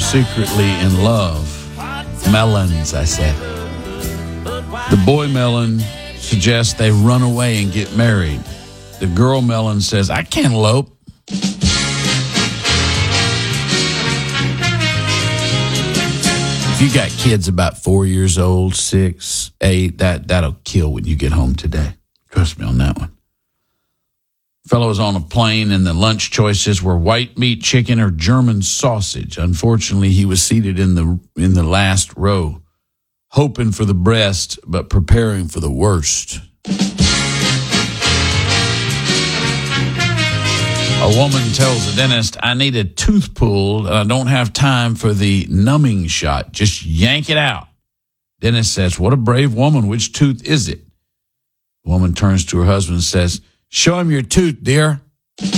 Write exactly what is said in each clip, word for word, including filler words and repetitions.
secretly in love. Melons, I said. The boy melon suggests they run away and get married. The girl melon says, I can't elope. If you got kids about four years old, six, eight, that, that'll kill when you get home today. Trust me on that one. Fellow was on a plane, and the lunch choices were white meat, chicken, or German sausage. Unfortunately, he was seated in the in the last row, hoping for the best, but preparing for the worst. A woman tells the dentist, I need a tooth pulled, and I don't have time for the numbing shot. Just yank it out. Dentist says, what a brave woman. Which tooth is it? The woman turns to her husband and says, show him your tooth, dear. All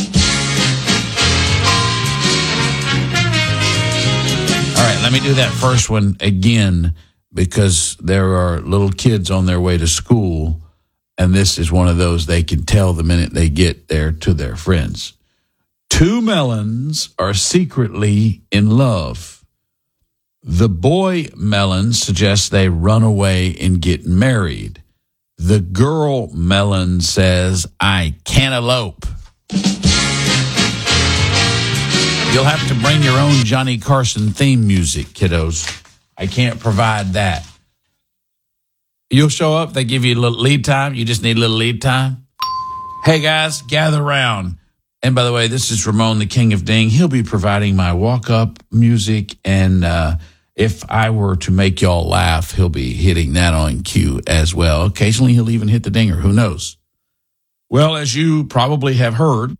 right, let me do that first one again, because there are little kids on their way to school, and this is one of those they can tell the minute they get there to their friends. Two melons are secretly in love. The boy melon suggests they run away and get married. The girl melon says, I can't elope. You'll have to bring your own Johnny Carson theme music, kiddos. I can't provide that. You'll show up, they give you a little lead time. You just need a little lead time. Hey, guys, gather around. And by the way, this is Ramon, the King of Ding. He'll be providing my walk-up music, and uh, if I were to make y'all laugh, he'll be hitting that on cue as well. Occasionally, he'll even hit the dinger. Who knows? Well, as you probably have heard,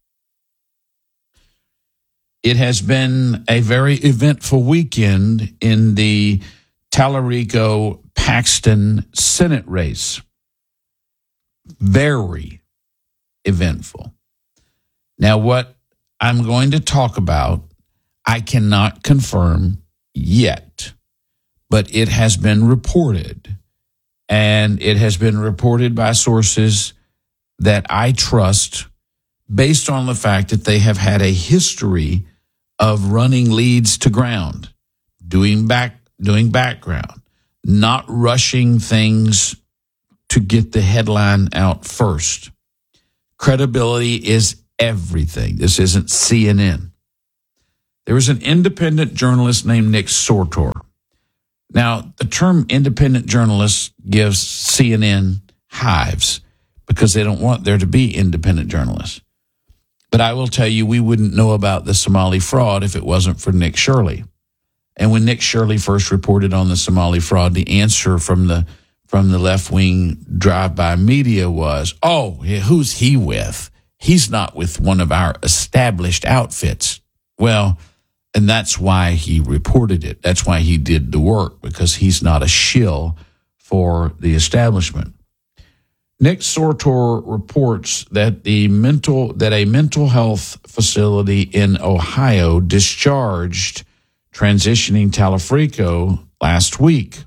it has been a very eventful weekend in the Tallarico-Paxton Senate race. Very eventful. Now, what I'm going to talk about, I cannot confirm yet, but it has been reported, and it has been reported by sources that I trust based on the fact that they have had a history of running leads to ground, doing back, doing background, not rushing things to get the headline out first. Credibility is everything. This isn't C N N. There was an independent journalist named Nick Sortor. Now, the term independent journalist gives C N N hives because they don't want there to be independent journalists. But I will tell you, we wouldn't know about the Somali fraud if it wasn't for Nick Shirley. And when Nick Shirley first reported on the Somali fraud, the answer from the from the left-wing drive-by media was, oh, who's he with? He's not with one of our established outfits. Well, and that's why he reported it. That's why he did the work, because he's not a shill for the establishment. Nick Sortor reports that the mental that a mental health facility in Ohio discharged transitioning Tallarico last week.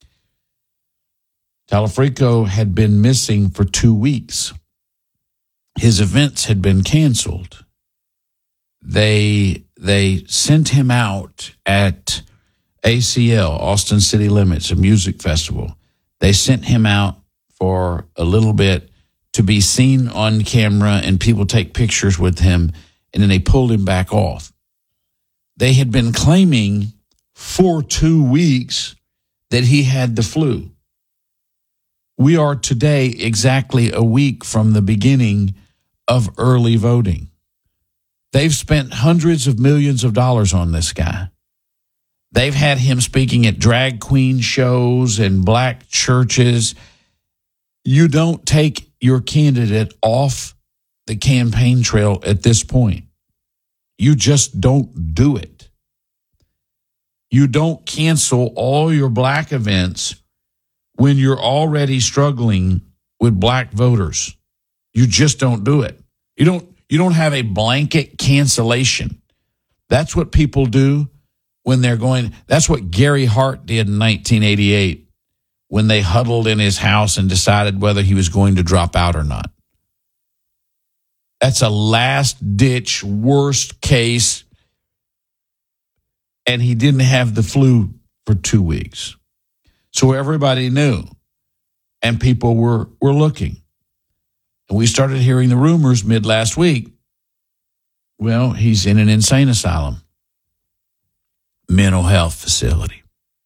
Tallarico had been missing for two weeks. His events had been canceled. They they sent him out at A C L, Austin City Limits, a music festival. They sent him out for a little bit to be seen on camera and people take pictures with him, and then they pulled him back off. They had been claiming for two weeks that he had the flu. We are today exactly a week from the beginning of early voting. They've spent hundreds of millions of dollars on this guy. They've had him speaking at drag queen shows and black churches. You don't take your candidate off the campaign trail at this point. You just don't do it. You don't cancel all your black events when you're already struggling with black voters. You just don't do it. You don't you don't have a blanket cancellation. That's what people do when they're going. That's what Gary Hart did in nineteen eighty-eight when they huddled in his house and decided whether he was going to drop out or not. That's a last-ditch, worst case. and he didn't have the flu for two weeks. So everybody knew, and people were, were looking. And we started hearing the rumors mid last week. Well, he's in an insane asylum, mental health facility.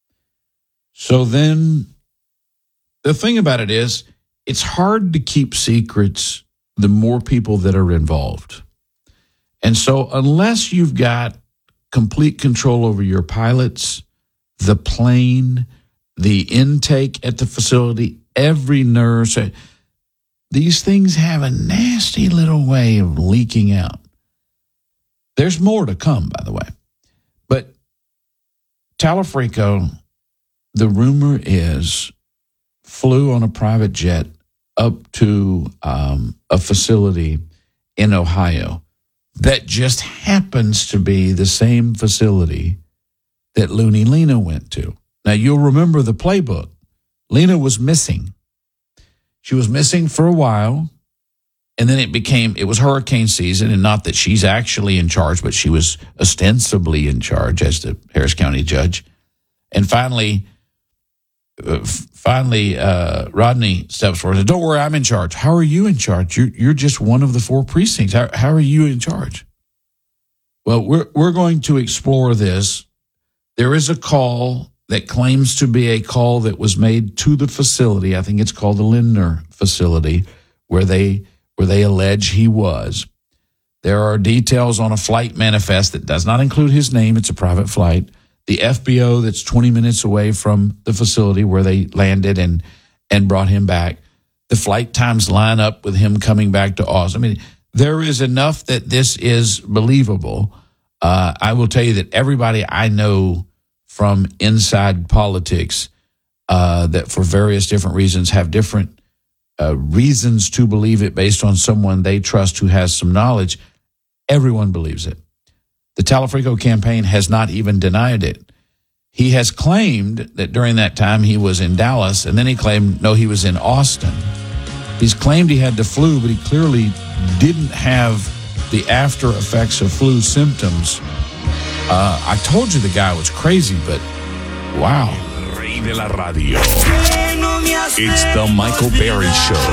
So then the thing about it is, it's hard to keep secrets the more people that are involved. And so unless you've got complete control over your pilots, the plane, the intake at the facility, every nurse, these things have a nasty little way of leaking out. There's more to come, by the way. But Talafrico, the rumor is, flew on a private jet up to um, a facility in Ohio that just happens to be the same facility that Looney Lena went to. Now, you'll remember the playbook. Lena was missing. She was missing for a while, and then it became, it was hurricane season, and not that she's actually in charge, but she was ostensibly in charge as the Harris County judge. And finally, uh, finally, uh, Rodney steps forward and says, "Don't worry, I'm in charge." "How are you in charge? You're, you're just one of the four precincts. How, how are you in charge?" Well, we're, we're going to explore this. There is a call that claims to be a call that was made to the facility. I think it's called the Lindner facility, where they where they allege he was. There are details on a flight manifest that does not include his name. It's a private flight. The F B O that's twenty minutes away from the facility where they landed and and brought him back. The flight times line up with him coming back to Austin. I mean, there is enough that this is believable. Uh, I will tell you that everybody I know from inside politics uh, that for various different reasons have different uh, reasons to believe it based on someone they trust who has some knowledge, everyone believes it. The Talafrico campaign has not even denied it. He has claimed that during that time he was in Dallas, and then he claimed, no, he was in Austin. He's claimed he had the flu, but he clearly didn't have the after effects of flu symptoms. Uh, I told you the guy was crazy, but wow. Rey de la radio. It's the Michael Berry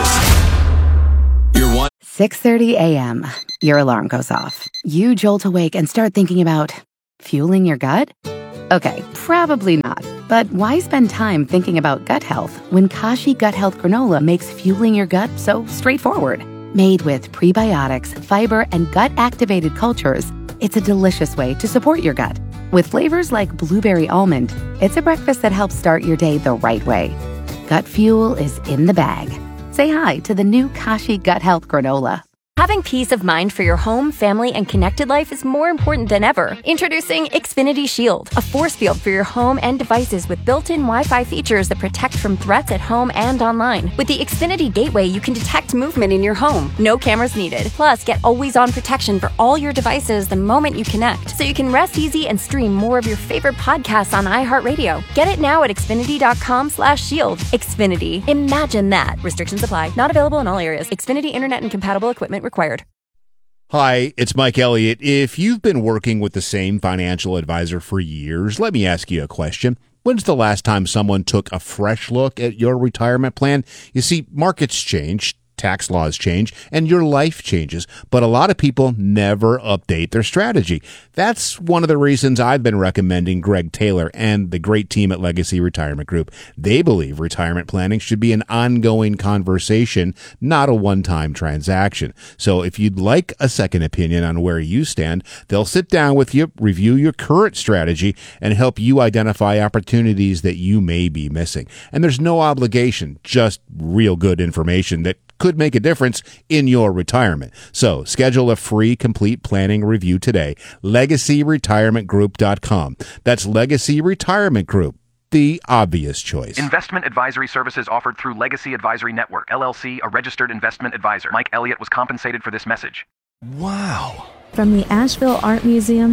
Show. You're one. six thirty a.m. Your alarm goes off. You jolt awake and start thinking about fueling your gut? Okay, probably not. But why spend time thinking about gut health when Kashi Gut Health Granola makes fueling your gut so straightforward? Made with prebiotics, fiber, and gut-activated cultures, it's a delicious way to support your gut. With flavors like blueberry almond, it's a breakfast that helps start your day the right way. Gut fuel is in the bag. Say hi to the new Kashi Gut Health Granola. Having peace of mind for your home, family, and connected life is more important than ever. Introducing Xfinity Shield, a force field for your home and devices with built-in Wi-Fi features that protect from threats at home and online. With the Xfinity Gateway, you can detect movement in your home. No cameras needed. Plus, get always-on protection for all your devices the moment you connect, so you can rest easy and stream more of your favorite podcasts on iHeartRadio. Get it now at Xfinity.com slash shield. Xfinity. Imagine that. Restrictions apply. Not available in all areas. Xfinity Internet and compatible equipment required. Hi, it's Mike Elliott. If you've been working with the same financial advisor for years, let me ask you a question. When's the last time someone took a fresh look at your retirement plan? You see, markets change, tax laws change, and your life changes, but a lot of people never update their strategy. That's one of the reasons I've been recommending Greg Taylor and the great team at Legacy Retirement Group. They believe retirement planning should be an ongoing conversation, not a one-time transaction. So if you'd like a second opinion on where you stand, they'll sit down with you, review your current strategy, and help you identify opportunities that you may be missing. And there's no obligation, just real good information that could make a difference in your retirement. So schedule a free complete planning review today. legacy retirement group dot com. That's Legacy Retirement Group, the obvious choice. Investment advisory services offered through Legacy Advisory Network, L L C, a registered investment advisor. Mike Elliott was compensated for this message. Wow. From the Asheville Art Museum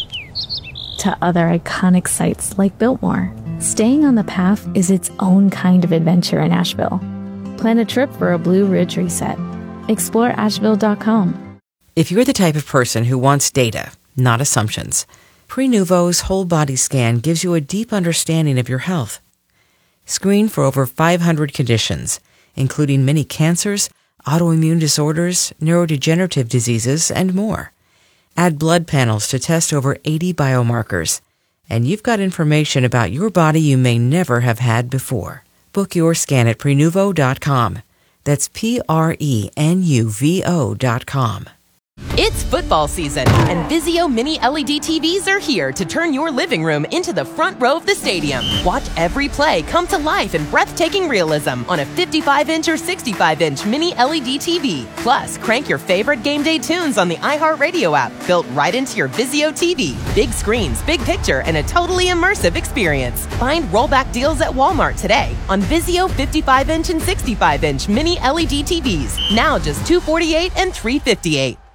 to other iconic sites like Biltmore, staying on the path is its own kind of adventure in Asheville. Plan a trip for a Blue Ridge reset. Explore Asheville dot com. If you're the type of person who wants data, not assumptions, Prenuvo's whole body scan gives you a deep understanding of your health. Screen for over five hundred conditions, including many cancers, autoimmune disorders, neurodegenerative diseases, and more. Add blood panels to test over eighty biomarkers. And you've got information about your body you may never have had before. Book your scan at Prenuvo dot com. That's P R E N U V O dot com. It's football season, and Vizio Mini L E D T Vs are here to turn your living room into the front row of the stadium. Watch every play come to life in breathtaking realism on a fifty-five inch or sixty-five inch Mini L E D T V. Plus, crank your favorite game day tunes on the iHeartRadio app, built right into your Vizio T V. Big screens, big picture, and a totally immersive experience. Find rollback deals at Walmart today on Vizio fifty-five inch and sixty-five inch Mini L E D T Vs. Now just two hundred forty-eight dollars and three hundred fifty-eight dollars.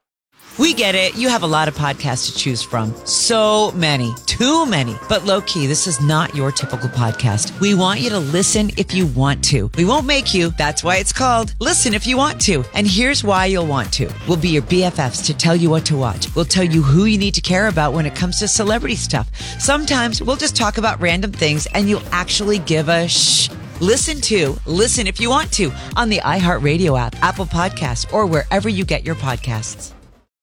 We get it. You have a lot of podcasts to choose from. So many. Too many. But low-key, this is not your typical podcast. We want you to listen if you want to. We won't make you. That's why it's called Listen If You Want To. And here's why you'll want to. We'll be your B F Fs to tell you what to watch. We'll tell you who you need to care about when it comes to celebrity stuff. Sometimes we'll just talk about random things and you'll actually give a shh. Listen to Listen If You Want To on the iHeartRadio app, Apple Podcasts, or wherever you get your podcasts.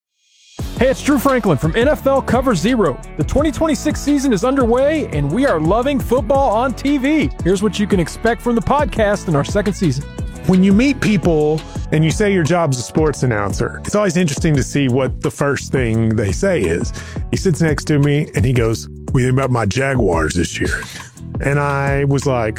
Hey, it's Drew Franklin from N F L Cover Zero. The twenty twenty-six season is underway, and we are loving football on T V. Here's what you can expect from the podcast in our second season. When you meet people and you say your job's a sports announcer, it's always interesting to see what the first thing they say is. He sits next to me, and he goes, "What do you think about my Jaguars this year?" And I was like,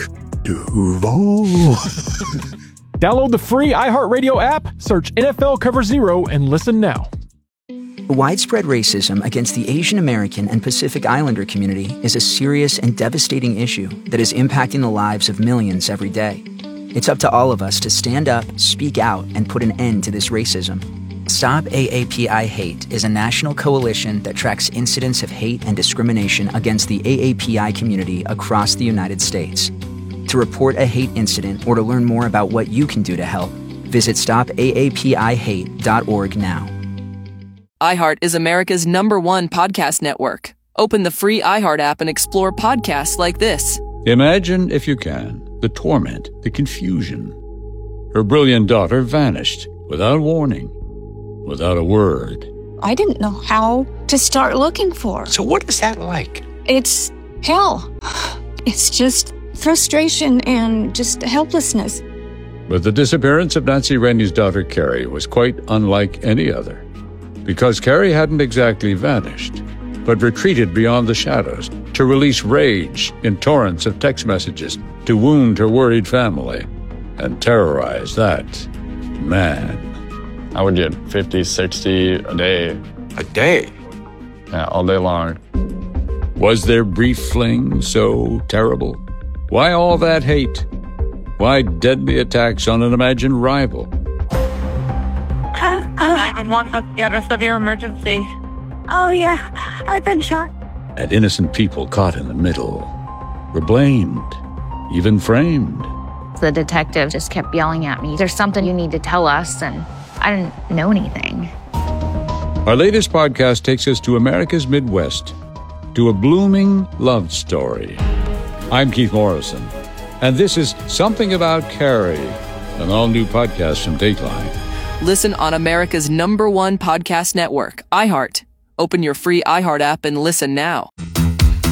Duval. Download the free iHeartRadio app, search N F L Cover Zero, and listen now. Widespread racism against the Asian American and Pacific Islander community is a serious and devastating issue that is impacting the lives of millions every day. It's up to all of us to stand up, speak out, and put an end to this racism. Stop A A P I Hate is a national coalition that tracks incidents of hate and discrimination against the A A P I community across the United States. To report a hate incident or to learn more about what you can do to help, visit stop A A P I hate dot org now. iHeart is America's number one podcast network. Open the free iHeart app and explore podcasts like this. Imagine, if you can, the torment, the confusion. Her brilliant daughter vanished without warning, without a word. I didn't know how to start looking for her. So what is that like? It's hell. It's just frustration and just helplessness. But the disappearance of Nancy Rennie's daughter, Carrie, was quite unlike any other. Because Carrie hadn't exactly vanished, but retreated beyond the shadows to release rage in torrents of text messages to wound her worried family and terrorize that man. I would get fifty, sixty a day. A day? Yeah, all day long. Was their brief fling so terrible? Why all that hate? Why deadly attacks on an imagined rival? nine one one, let's get a severe emergency. Oh, yeah, I've been shot. And innocent people caught in the middle were blamed, even framed. The detective just kept yelling at me, "There's something you need to tell us," and I didn't know anything. Our latest podcast takes us to America's Midwest, to a blooming love story. I'm Keith Morrison, and this is Something About Carrie, an all-new podcast from Dateline. Listen on America's number one podcast network, iHeart. Open your free iHeart app and listen now.